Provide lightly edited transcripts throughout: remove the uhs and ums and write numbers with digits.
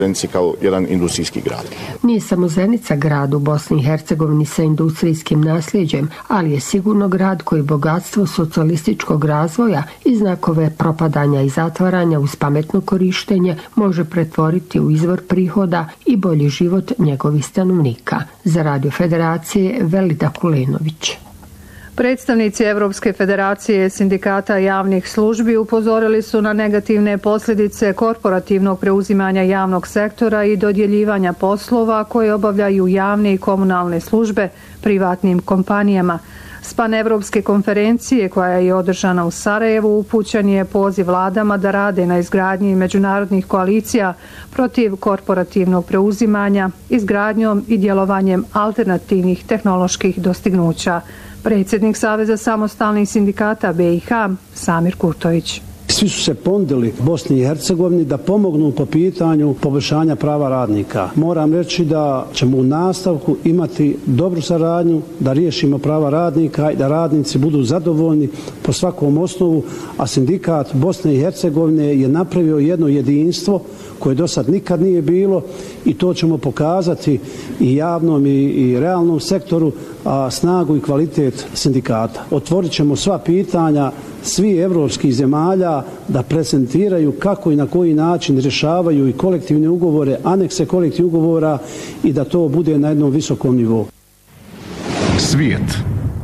kao jedan industrijski grad. Nije samo Zenica grad u Bosni i Hercegovini sa industrijskim nasljeđem, ali je sigurno grad koji bogatstvo socijalističkog razvoja i znakove propadanja i zatvaranja uz pametno korištenje može pretvoriti u izvor prihoda i bolji život njegovih stanovnika. Za Radio Federacije Velida Kulenović. Predstavnici Evropske federacije sindikata javnih službi upozorili su na negativne posljedice korporativnog preuzimanja javnog sektora i dodjeljivanja poslova koje obavljaju javne i komunalne službe privatnim kompanijama. S panevropske konferencije koja je održana u Sarajevu upućen je poziv vladama da rade na izgradnji međunarodnih koalicija protiv korporativnog preuzimanja, izgradnjom i djelovanjem alternativnih tehnoloških dostignuća. Predsjednik Saveza samostalnih sindikata BiH Samir Kurtović. Svi su se ponudili Bosni i Hercegovini da pomognu po pitanju poboljšanja prava radnika. Moram reći da ćemo u nastavku imati dobru saradnju, da riješimo prava radnika i da radnici budu zadovoljni po svakom osnovu, a sindikat Bosne i Hercegovine je napravio jedno jedinstvo koje do sad nikad nije bilo i to ćemo pokazati i javnom i realnom sektoru snagu i kvalitet sindikata. Otvorit ćemo sva pitanja svi evropskih zemalja da prezentiraju kako i na koji način rješavaju i kolektivne ugovore, anekse kolektivnih ugovora i da to bude na jednom visokom nivou. Svijet.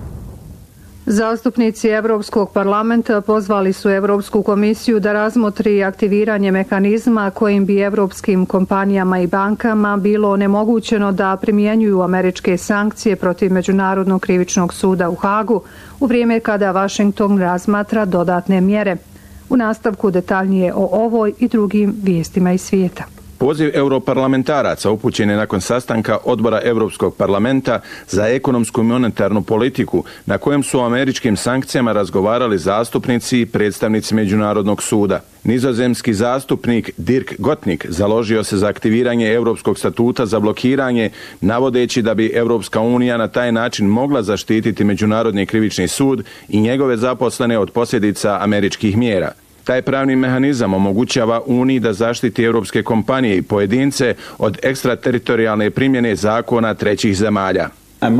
Zastupnici Europskog parlamenta pozvali su Europsku komisiju da razmotri aktiviranje mehanizma kojim bi europskim kompanijama i bankama bilo onemogućeno da primjenjuju američke sankcije protiv Međunarodnog krivičnog suda u Hagu u vrijeme kada Washington razmatra dodatne mjere. U nastavku detaljnije o ovoj i drugim vijestima iz svijeta. Poziv europarlamentaraca upućen je nakon sastanka Odbora Europskog parlamenta za ekonomsku i monetarnu politiku, na kojem su o američkim sankcijama razgovarali zastupnici i predstavnici Međunarodnog suda. Nizozemski zastupnik Dirk Gotnik založio se za aktiviranje Europskog statuta za blokiranje, navodeći da bi Europska unija na taj način mogla zaštititi Međunarodni krivični sud i njegove zaposlene od posljedica američkih mjera. Taj pravni mehanizam omogućava Uniji da zaštiti europske kompanije i pojedince od ekstrateritorijalne primjene zakona trećih zemalja.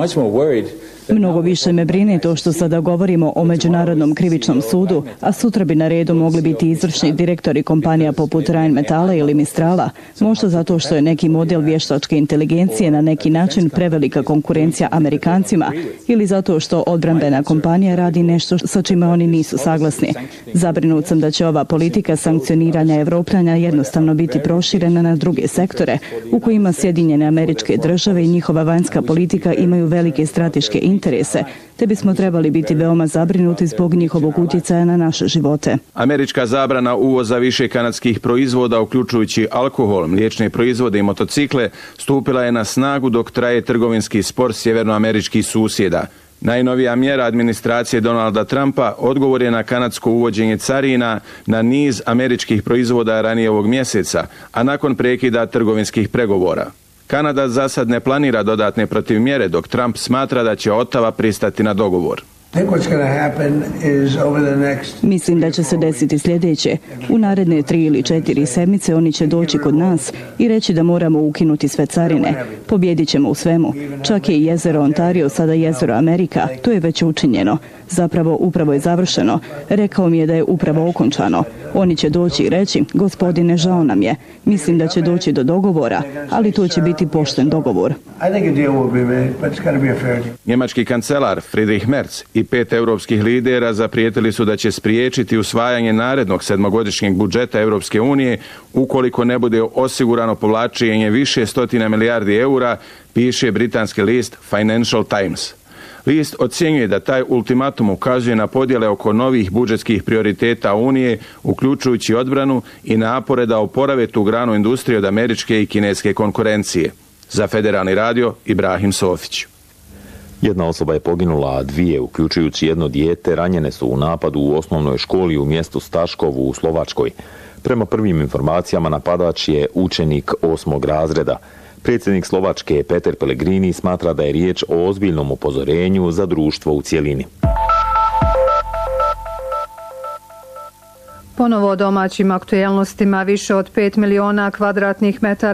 Mnogo više me brine to što sada govorimo o Međunarodnom krivičnom sudu, a sutra bi na redu mogli biti izvršni direktori kompanija poput Rheinmetalla ili Mistrala, možda zato što je neki model vještačke inteligencije na neki način prevelika konkurencija Amerikancima ili zato što odbrambena kompanija radi nešto sa čime oni nisu saglasni. Zabrinut sam da će ova politika sankcioniranja Evropljana jednostavno biti proširena na druge sektore u kojima Sjedinjene Američke Države i njihova vanjska politika imaju velike strateške interese, te bismo trebali biti veoma zabrinuti zbog njihovog utjecaja na naše živote. Američka zabrana uvoza više kanadskih proizvoda, uključujući alkohol, mliječne proizvode i motocikle, stupila je na snagu dok traje trgovinski spor sjevernoameričkih susjeda. Najnovija mjera administracije Donalda Trumpa odgovor je na kanadsko uvođenje carina na niz američkih proizvoda ranije ovog mjeseca, a nakon prekida trgovinskih pregovora. Kanada za sad ne planira dodatne protivmjere, dok Trump smatra da će Ottawa pristati na dogovor. Mislim da će se desiti sljedeće. U naredne 3 ili 4 sedmice oni će doći kod nas i reći da moramo ukinuti sve carine. Pobjedit ćemo u svemu. Čak je i jezero Ontario sada jezero Amerika. To je već učinjeno. Zapravo, upravo je završeno. Rekao mi je da je upravo okončano. Oni će doći i reći, gospodine, žao nam je. Mislim da će doći do dogovora, ali to će biti pošten dogovor. Njemački kancelar Friedrich Merz i 5 europskih lidera zaprijetili su da će spriječiti usvajanje narednog 7-godišnjeg budžeta Europske unije ukoliko ne bude osigurano povlačenje više stotina milijardi eura, piše britanski list Financial Times. List ocjenjuje da taj ultimatum ukazuje na podjele oko novih budžetskih prioriteta Unije, uključujući odbranu i napore da oporave tu granu industrije od američke i kineske konkurencije. Za Federalni radio, Ibrahim Sofić. Jedna osoba je poginula, a 2, uključujući jedno dijete, ranjene su u napadu u osnovnoj školi u mjestu Staškovu u Slovačkoj. Prema prvim informacijama napadač je učenik 8. razreda. Predsjednik Slovačke Peter Pellegrini smatra da je riječ o ozbiljnom upozorenju za društvo u cjelini. Ponovo o domaćim aktuelnostima, više od 5 miliona kvadratnih metara